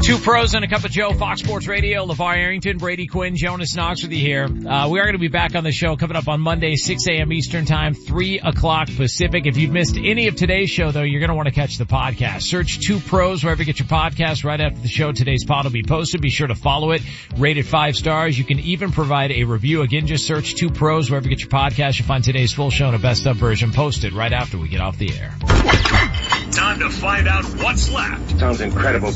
Two pros and a cup of Joe, Fox Sports Radio, LeVar Arrington, Brady Quinn, Jonas Knox with you here. We are going to be back on the show coming up on Monday, 6 a.m. Eastern Time, 3 o'clock Pacific. If you've missed any of today's show, though, you're going to want to catch the podcast. Search Two Pros wherever you get your podcast. Right after the show, today's pod will be posted. Be sure to follow it. Rate it 5 stars. You can even provide a review. Again, just search Two Pros wherever you get your podcast. You'll find today's full show and a best of version posted right after we get off the air. Time to find out what's left. Sounds incredible.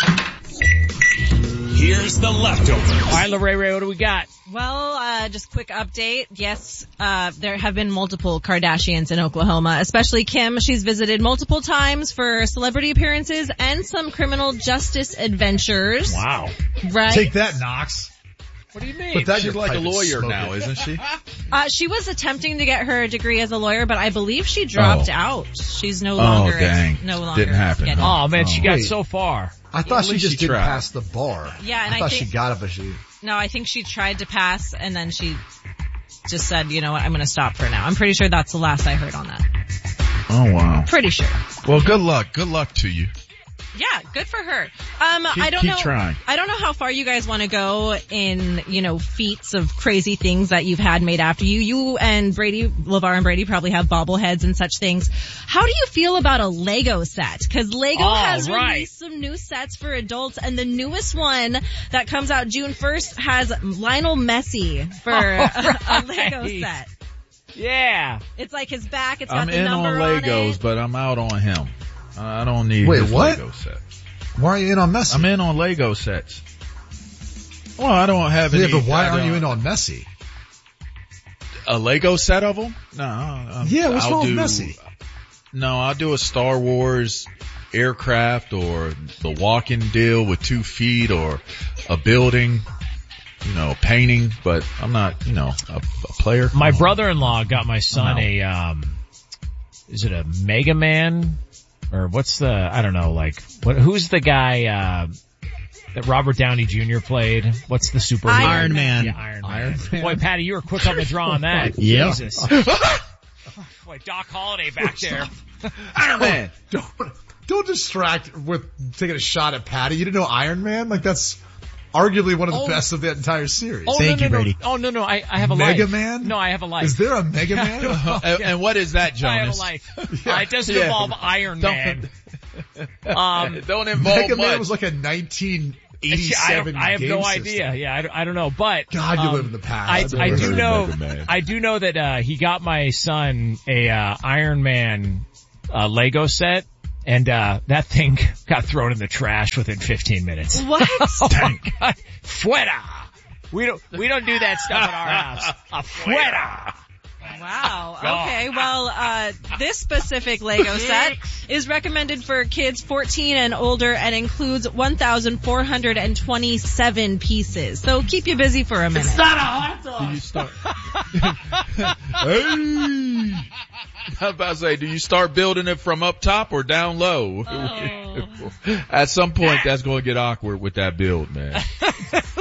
Here's the leftovers. All right, Lorraine, what do we got? Well, just quick update. Yes, there have been multiple Kardashians in Oklahoma, especially Kim. She's visited multiple times for celebrity appearances and some criminal justice adventures. Wow. Right? Take that, Knox. What do you mean? But that's She's like a lawyer now, isn't she? She was attempting to get her degree as a lawyer, but I believe she dropped out. She's no longer. Dang. No longer. Didn't happen. Oh, man, she got Wait. so far. I thought at she least just she didn't tried. pass the bar. Yeah, and I thought I think she got it, but she... No, I think she tried to pass, and then she just said, you know what, I'm going to stop for now. I'm pretty sure that's the last I heard on that. Oh, wow. Pretty sure. Well, good luck. Good luck to you. Yeah, good for her. I don't keep know. trying. I don't know how far you guys want to go in, feats of crazy things that you've had made after you. You and Brady, LeVar and Brady probably have bobbleheads and such things. How do you feel about a Lego set? Because Lego has released some new sets for adults, and the newest one that comes out June 1st has Lionel Messi for a Lego set. Yeah. It's like his back. It's got I'm the in on number Legos, it. but I'm out on him. I don't need Wait, his what? Lego set. Why are you in on Messi? I'm in on Lego sets. Well, I don't have any. Yeah, but why I aren't you don't- in on Messi? A Lego set of them? No. Yeah, what's I'll wrong with do- Messi? No, I'll do a Star Wars aircraft or the walking deal with 2 feet or a building, painting, but I'm not, a player. My No. brother-in-law got my son No. is it a Mega Man? Or what's I don't know, who's the guy, that Robert Downey Jr. played? What's the superhero? Iron Man. Yeah, Iron Man. Boy, Patty, you were quick on the draw on that. Yeah. Jesus. Boy, Doc Holliday back there. Iron Man. Don't distract with taking a shot at Patty. You didn't know Iron Man? That's arguably one of the best of that entire series. Thank you, Brady. Oh, no, I have a life. Mega Man? No, I have a life. Is there a Mega Man? And what is that, I have a Jonas? life. It doesn't involve Iron Man. Don't involve Mega Man much. was like a 1987 I have game no system. idea. Yeah, I don't know, but God, you live in the past. I do know. Mega Man. I do know that he got my son a Iron Man Lego set, and that thing got thrown in the trash within 15 minutes. What? Oh my God. Fuera. We don't do that stuff at our house. A fuera. Wow. Okay. Well, this specific Lego set is recommended for kids 14 and older and includes 1,427 pieces. So keep you busy for a minute. It's not a hot dog. Do you start? Hey! I was about to say, do you start building it from up top or down low? Oh. At some point, that's going to get awkward with that build, man.